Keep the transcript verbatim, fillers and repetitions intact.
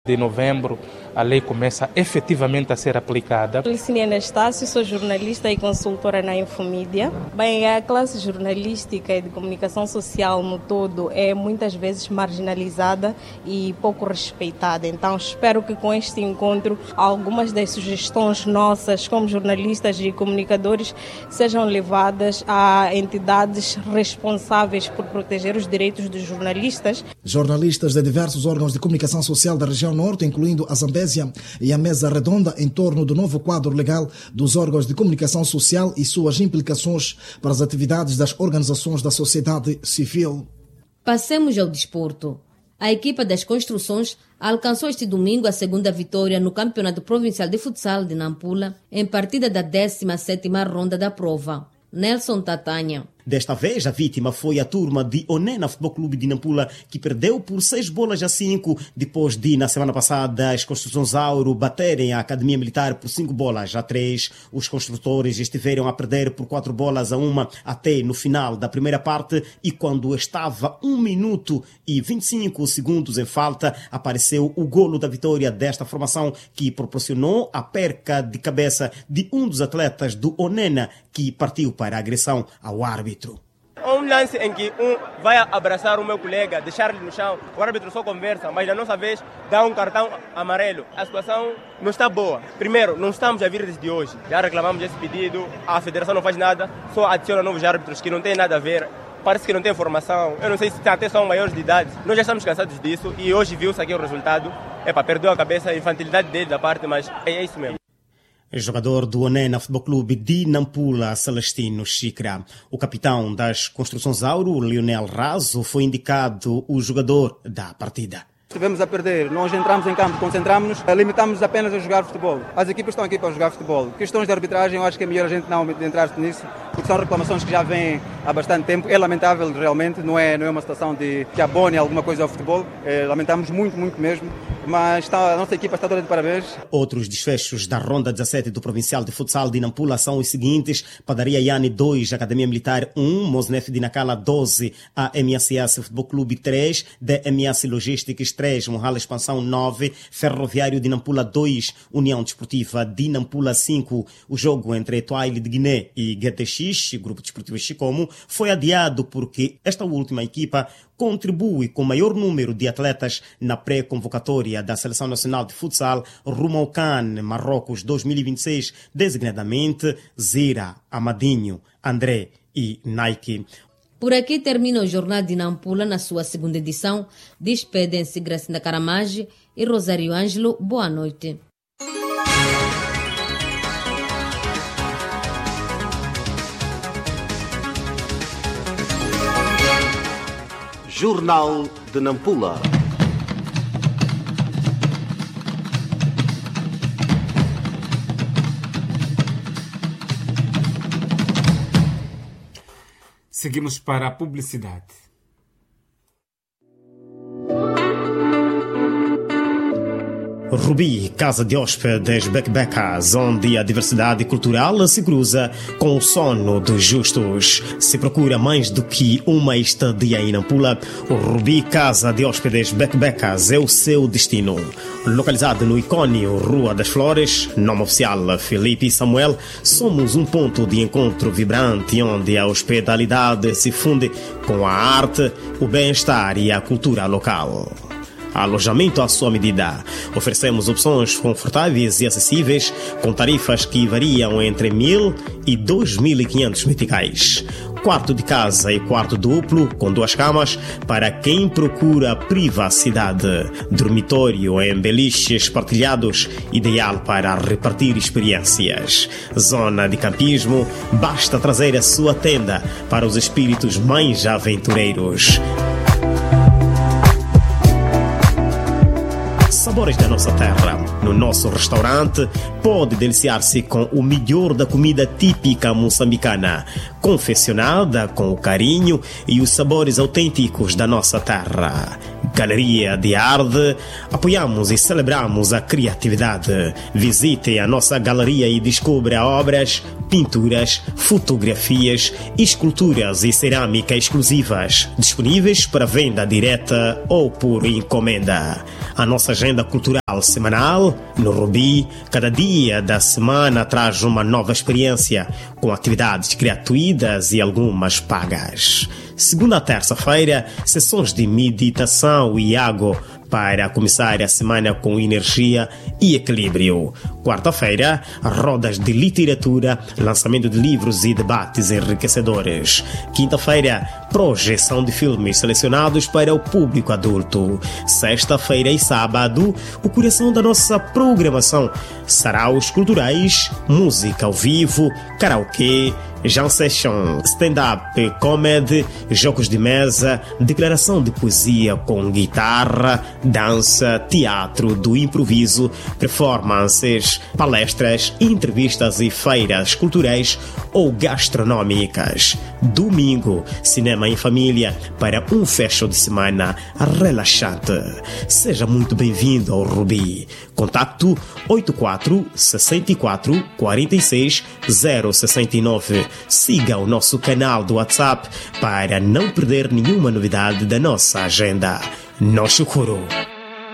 de novembro, a lei começa efetivamente a ser aplicada. Licínia Anastácio, sou jornalista e consultora na Infomídia. Bem, a classe jornalística e de comunicação social no todo é muitas vezes marginalizada e pouco respeitada. Então, espero que com este encontro algumas das sugestões nossas como jornalistas e comunicadores sejam levadas a entidades responsáveis por proteger os direitos dos jornalistas. Jornalistas de diversos órgãos de comunicação social da região norte, incluindo a Zambésia e a mesa redonda em torno do novo quadro legal dos órgãos de comunicação social e suas implicações para as atividades das organizações da sociedade civil. Passemos ao desporto. A equipa das construções alcançou este domingo a segunda vitória no Campeonato Provincial de Futsal de Nampula, em partida da décima sétima ronda da prova. Nelson Tatanha. Desta vez, a vítima foi a turma de Onena Futebol Clube de Nampula, que perdeu por seis bolas a cinco, depois de, na semana passada, as Construções Auro baterem a Academia Militar por cinco bolas a três. Os construtores estiveram a perder por quatro bolas a uma até no final da primeira parte, e quando estava um minuto e vinte e cinco segundos em falta, apareceu o golo da vitória desta formação, que proporcionou a perca de cabeça de um dos atletas do Onena, que partiu para a agressão ao árbitro. Há um lance em que um vai abraçar o meu colega, deixar-lhe no chão, o árbitro só conversa, mas da nossa vez dá um cartão amarelo. A situação não está boa. Primeiro, não estamos a vir desde hoje. Já reclamamos esse pedido, a federação não faz nada, só adiciona novos árbitros que não têm nada a ver. Parece que não tem formação, eu não sei se até são maiores de idade. Nós já estamos cansados disso e hoje viu-se aqui o resultado. Epa, perdeu a cabeça, a infantilidade dele da parte, mas é isso mesmo. Jogador do Onena Futebol Clube de Nampula, Celestino Xicra. O capitão das Construções Auro, Leonel Raso, foi indicado o jogador da partida. Estivemos a perder, nós entramos em campo, concentramos-nos, limitamos apenas a jogar futebol. As equipas estão aqui para jogar futebol. Questões de arbitragem, eu acho que é melhor a gente não entrar nisso, porque são reclamações que já vêm há bastante tempo. É lamentável realmente, não é, não é uma situação de que abone alguma coisa ao futebol. É, lamentamos muito, muito mesmo, mas está, a nossa equipa está toda de parabéns. Outros desfechos da ronda dezassete do Provincial de Futsal de Nampula são os seguintes: Padaria Yane dois, Academia Militar um, Mosnef de Nacala doze, A M S S Futebol Clube três, D M S Logistics três, Monral Expansão nove, Ferroviário de Nampula dois, União Desportiva de Nampula cinco. O jogo entre Etoile de Guiné e G T X, Grupo Desportivo Chicomo, foi adiado porque esta última equipa contribui com maior número de atletas na pré-convocatória da Seleção Nacional de Futsal rumo ao CAN Marrocos dois mil e vinte e seis, designadamente Zira, Amadinho, André e Nike. Por aqui termina o Jornal de Nampula na sua segunda edição. Despedem-se Gracinda Caramage e Rosário Ângelo. Boa noite. Jornal de Nampula. Seguimos para a publicidade. Rubi, casa de hóspedes Becbecas, onde a diversidade cultural se cruza com o sono dos justos. Se procura mais do que uma estadia em Nampula, o Rubi, casa de hóspedes Becbecas é o seu destino. Localizado no icônico Rua das Flores, nome oficial Felipe Samuel, somos um ponto de encontro vibrante onde a hospitalidade se funde com a arte, o bem-estar e a cultura local. Alojamento à sua medida. Oferecemos opções confortáveis e acessíveis com tarifas que variam entre mil e dois mil e quinhentos meticais. Quarto de casa e quarto duplo com duas camas para quem procura privacidade. Dormitório em beliches partilhados, ideal para repartir experiências. Zona de campismo, basta trazer a sua tenda para os espíritos mais aventureiros. Sabores da nossa terra. No nosso restaurante, pode deliciar-se com o melhor da comida típica moçambicana, confeccionada com o carinho e os sabores autênticos da nossa terra. Galeria de Arte, apoiamos e celebramos a criatividade. Visite a nossa galeria e descubra obras, pinturas, fotografias, esculturas e cerâmica exclusivas, disponíveis para venda direta ou por encomenda. A nossa agenda cultural semanal, no Rubi, cada dia da semana traz uma nova experiência, com atividades gratuitas e algumas pagas. Segunda a terça-feira, sessões de meditação e yoga para começar a semana com energia e equilíbrio. Quarta-feira, rodas de literatura, lançamento de livros e debates enriquecedores. Quinta-feira, projeção de filmes selecionados para o público adulto. Sexta-feira e sábado, o coração da nossa programação: saraus culturais, música ao vivo, karaokê, jam session, stand-up, comedy, jogos de mesa, declaração de poesia com guitarra, dança, teatro do improviso, performances, palestras, entrevistas e feiras culturais ou gastronômicas. Domingo, cinema em família para um fecho de semana relaxante. Seja muito bem-vindo ao Rubi. Contacto oito quatro seis quatro quatro seis zero seis nove. Siga o nosso canal do WhatsApp para não perder nenhuma novidade da nossa agenda. Noshukuru.